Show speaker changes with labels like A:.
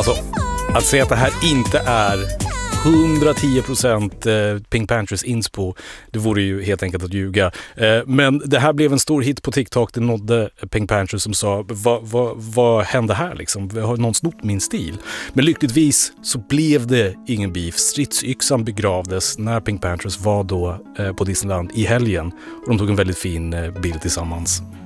A: Alltså, att säga att det här inte är 110% Pink Panthers inspo, det vore ju helt enkelt att ljuga. Men det här blev en stor hit på TikTok. Det nådde Pink Panthers som sa, vad hände här liksom? Har någon snott min stil? Men lyckligtvis så blev det ingen beef. Stridsyxan begravdes när Pink Panthers var då på Disneyland i helgen. Och de tog en väldigt fin bild tillsammans.